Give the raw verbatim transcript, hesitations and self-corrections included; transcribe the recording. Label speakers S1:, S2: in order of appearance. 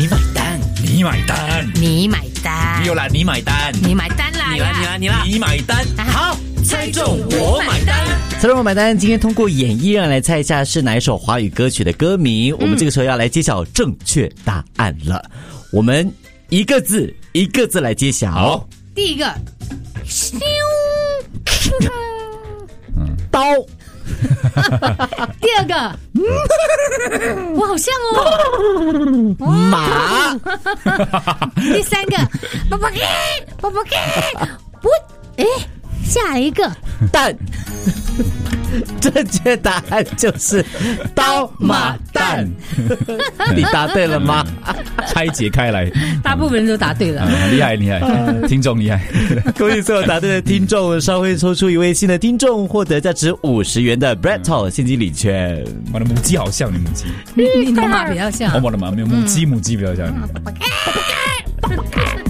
S1: 你买单，你买单，
S2: 你买单，
S1: 没有啦，你买单，
S2: 你买单啦，
S1: 你啦，你啦，你啦，你买单。好，猜中我买单。
S3: 猜中我买单。今天通过演绎让来猜一下是哪一首华语歌曲的歌名。我们这个时候要来揭晓正确答案了。我们一个字一个字来揭晓。
S1: 好，
S2: 第一个，
S3: 刀。
S2: 第二个，我好像哦，
S3: 马。
S2: 第三个，宝宝给，宝宝给，不，哎，下一个
S3: 蛋。正确答案就是刀马蛋。你答对了吗？
S1: 拆解开来，
S2: 大部分人都答对了，
S1: 嗯、厉害厉害，听众厉害。
S3: 恭喜所有答对的听众，稍后抽出一位新的听众，获得价值五十元的 Breadtalk 现金礼券。
S1: 我的母鸡好像你母鸡，
S2: 你的马比较像，
S1: 我的马没有母鸡，母鸡比较像你。